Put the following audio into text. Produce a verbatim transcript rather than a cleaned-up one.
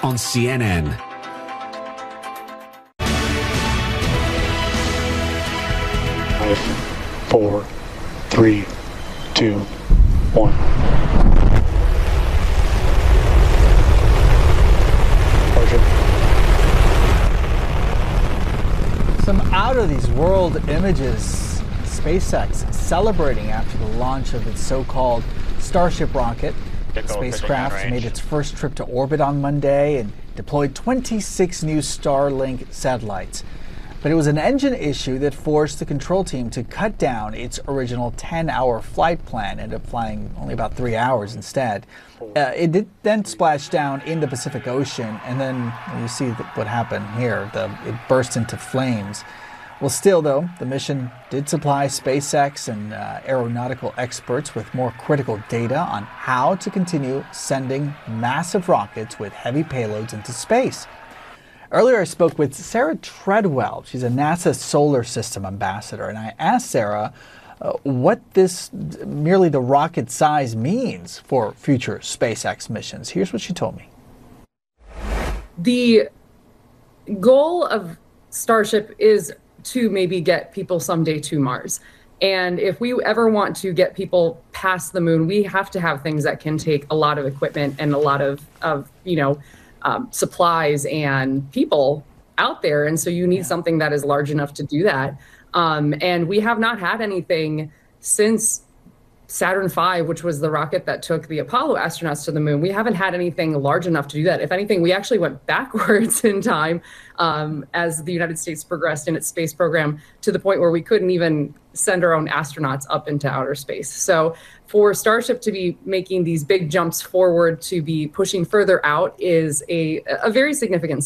on C N N. Five, four, three, two, one. Some out-of-these-world images. SpaceX celebrating after the launch of its so-called Starship rocket. The spacecraft made its first trip to orbit on Monday and deployed twenty-six new Starlink satellites. But it was an engine issue that forced the control team to cut down its original ten-hour flight plan, ended up flying only about three hours instead. Uh, it did then splash down in the Pacific Ocean, and then you see what happened here. The, it burst into flames. Well, still, though, the mission did supply SpaceX and uh, aeronautical experts with more critical data on how to continue sending massive rockets with heavy payloads into space. Earlier, I spoke with Sarah Treadwell. She's a NASA Solar System ambassador, and I asked Sarah uh, what this, merely the rocket size, means for future SpaceX missions. Here's what she told me. The goal of Starship is to maybe get people someday to Mars. And if we ever want to get people past the moon, we have to have things that can take a lot of equipment and a lot of, of you know, um, supplies and people out there. And so you need yeah. something that is large enough to do that. Um, and we have not had anything since Saturn five, which was the rocket that took the Apollo astronauts to the moon. We haven't had anything large enough to do that. If anything, we actually went backwards in time um, as the United States progressed in its space program to the point where we couldn't even send our own astronauts up into outer space. So for Starship to be making these big jumps forward, to be pushing further out, is a, a very significant